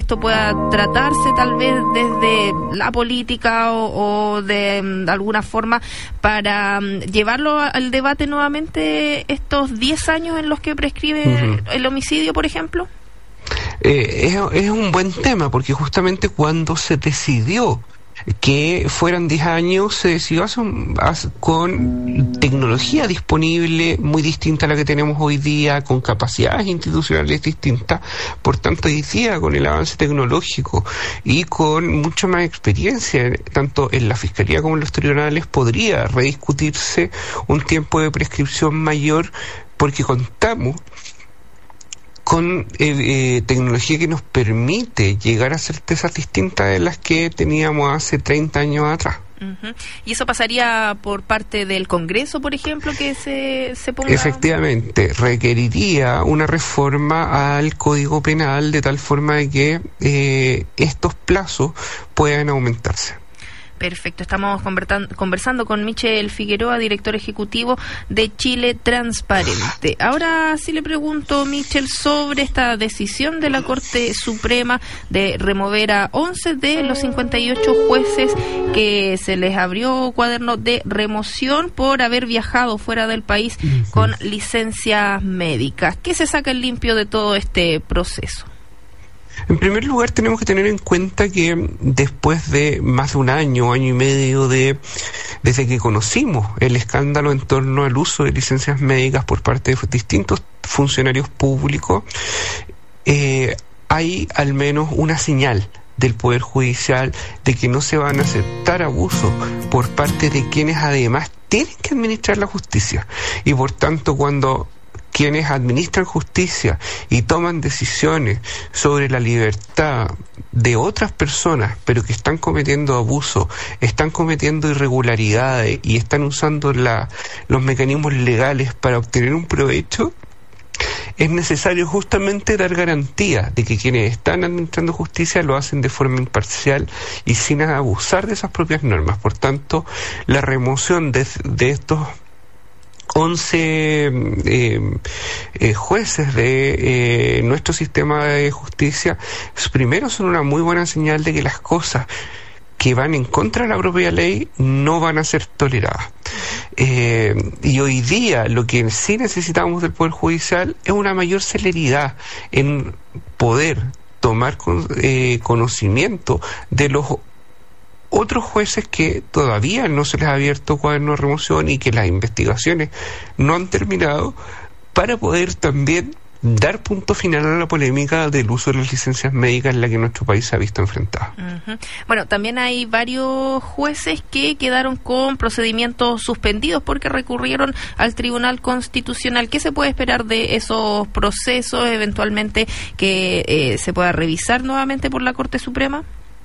esto pueda tratarse tal vez desde la política o de alguna forma para llevarlo al debate nuevamente estos 10 años en los que prescribe el homicidio, por ejemplo? Es un buen tema, porque justamente cuando se decidió que fueran 10 años, se decidió con tecnología disponible muy distinta a la que tenemos hoy día, con capacidades institucionales distintas. Por tanto, hoy día, con el avance tecnológico y con mucha más experiencia, tanto en la Fiscalía como en los tribunales, podría rediscutirse un tiempo de prescripción mayor, porque contamos con tecnología que nos permite llegar a certezas distintas de las que teníamos hace 30 años atrás. ¿Y eso pasaría por parte del Congreso, por ejemplo, que se ponga...? Efectivamente, requeriría una reforma al Código Penal de tal forma de que estos plazos puedan aumentarse. Perfecto, estamos conversando con Michel Figueroa, director ejecutivo de Chile Transparente. Ahora sí le pregunto, Michel, sobre esta decisión de la Corte Suprema de remover a 11 de los 58 jueces que se les abrió cuaderno de remoción por haber viajado fuera del país con licencias médicas. ¿Qué se saca en limpio de todo este proceso? En primer lugar, tenemos que tener en cuenta que después de más de un año y medio desde que conocimos el escándalo en torno al uso de licencias médicas por parte de distintos funcionarios públicos, hay al menos una señal del Poder Judicial de que no se van a aceptar abusos por parte de quienes además tienen que administrar la justicia. Y por tanto, cuando quienes administran justicia y toman decisiones sobre la libertad de otras personas, pero que están cometiendo abusos, están cometiendo irregularidades y están usando los mecanismos legales para obtener un provecho, es necesario justamente dar garantía de que quienes están administrando justicia lo hacen de forma imparcial y sin abusar de esas propias normas. Por tanto, la remoción de estos 11 jueces de nuestro sistema de justicia, primero son una muy buena señal de que las cosas que van en contra de la propia ley no van a ser toleradas. Y hoy día lo que sí necesitamos del Poder Judicial es una mayor celeridad en poder tomar conocimiento de los otros jueces que todavía no se les ha abierto cuaderno de remoción y que las investigaciones no han terminado, para poder también dar punto final a la polémica del uso de las licencias médicas en la que nuestro país se ha visto enfrentado. Bueno, también hay varios jueces que quedaron con procedimientos suspendidos porque recurrieron al Tribunal Constitucional. ¿Qué se puede esperar de esos procesos, eventualmente que se pueda revisar nuevamente por la Corte Suprema?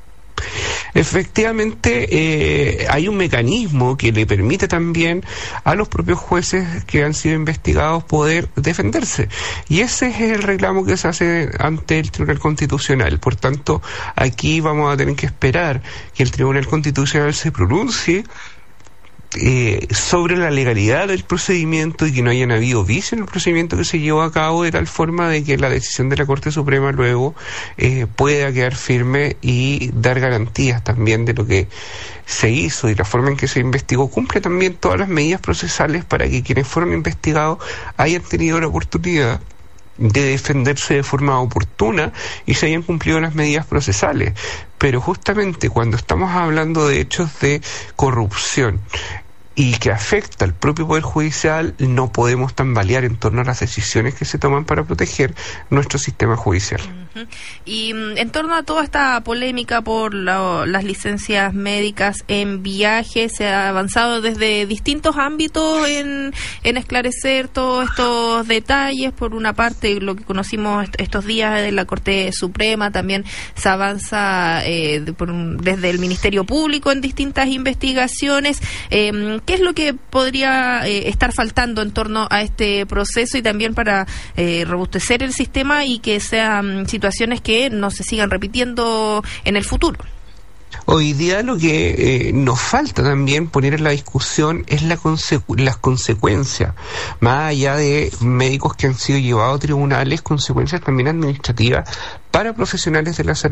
Efectivamente, hay un mecanismo que le permite también a los propios jueces que han sido investigados poder defenderse, y ese es el reclamo que se hace ante el Tribunal Constitucional. Por tanto, aquí vamos a tener que esperar que el Tribunal Constitucional se pronuncie sobre la legalidad del procedimiento y que no hayan habido vicios en el procedimiento que se llevó a cabo, de tal forma de que la decisión de la Corte Suprema luego pueda quedar firme y dar garantías también de lo que se hizo y la forma en que se investigó. Cumple también todas las medidas procesales para que quienes fueron investigados hayan tenido la oportunidad de defenderse de forma oportuna y se hayan cumplido las medidas procesales. Pero justamente cuando estamos hablando de hechos de corrupción y que afecta al propio Poder Judicial, no podemos tambalear en torno a las decisiones que se toman para proteger nuestro sistema judicial. Y en torno a toda esta polémica por las licencias médicas en viaje, se ha avanzado desde distintos ámbitos en esclarecer todos estos detalles. Por una parte, lo que conocimos estos días de la Corte Suprema, también se avanza desde el Ministerio Público en distintas investigaciones. ¿Qué es lo que podría estar faltando en torno a este proceso y también para robustecer el sistema y que sean situaciones que no se sigan repitiendo en el futuro? Hoy día lo que nos falta también poner en la discusión es las consecuencias, más allá de médicos que han sido llevados a tribunales, consecuencias también administrativas para profesionales de la salud